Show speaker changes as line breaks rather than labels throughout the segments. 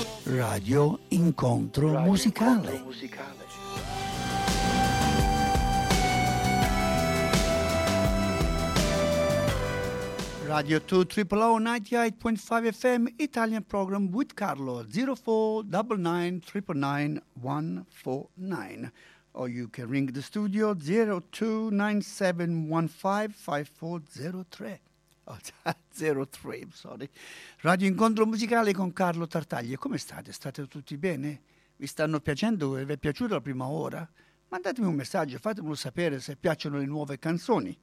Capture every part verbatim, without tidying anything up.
Radio Incontro
Radio
Musicale.
Incontro Musicale.
Radio two triple O ninety-eight point five F M Italian program with Carlo zero four nine nine nine nine one four nine. Or you can ring the studio zero two nine seven one five five four zero three. Oh, zero tre, sorry. Radio Incontro Musicale con Carlo Tartaglia. Come state? State tutti bene? Vi stanno piacendo? Vi è piaciuta la prima ora? Mandatemi un messaggio, fatemelo sapere se piacciono le nuove canzoni.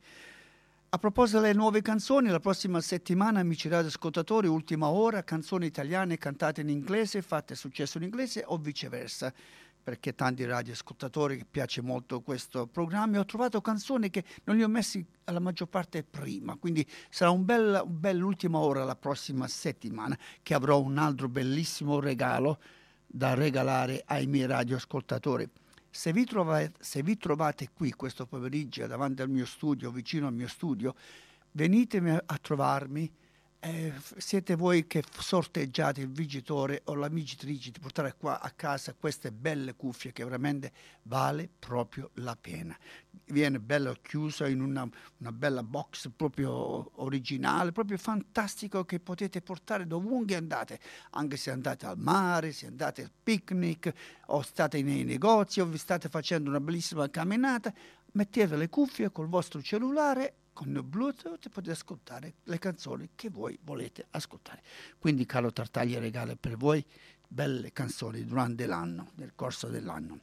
A proposito delle nuove canzoni, la prossima settimana, amici radioascoltatori, ultima ora, canzoni italiane cantate in inglese, fatte successo in inglese o viceversa. Perché tanti radioascoltatori piace molto questo programma, e ho trovato canzoni che non li ho messi alla maggior parte prima, quindi sarà un bel, un bel ultima ora la prossima settimana, che avrò un altro bellissimo regalo da regalare ai miei radioascoltatori. Se vi trovate, se vi trovate qui questo pomeriggio davanti al mio studio, vicino al mio studio, venitemi a trovarmi. Eh, siete voi che sorteggiate il vincitore o la vincitrice di portare qua a casa queste belle cuffie che veramente vale proprio la pena. Viene bella chiusa in una, una bella box proprio originale, proprio fantastico, che potete portare dovunque andate, anche se andate al mare, se andate al picnic o state nei negozi o vi state facendo una bellissima camminata. Mettete le cuffie col vostro cellulare, con il Bluetooth, e potete ascoltare le canzoni che voi volete ascoltare. Quindi Carlo Tartaglia regala per voi belle canzoni durante l'anno, nel corso dell'anno.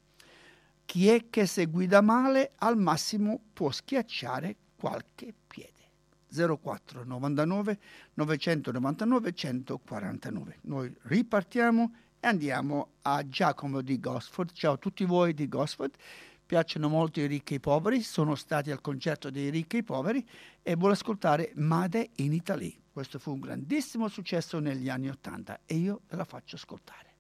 Chi è che se guida male al massimo può schiacciare qualche piede. zero quattro novantanove novecentonovantanove centoquarantanove. Noi ripartiamo e andiamo a Giacomo di Gosford. Ciao a tutti voi di Gosford. Piacciono molto i ricchi e i poveri, sono stati al concerto dei ricchi e i poveri e vuole ascoltare Made in Italy. Questo fu un grandissimo successo negli anni Ottanta e io ve la faccio ascoltare.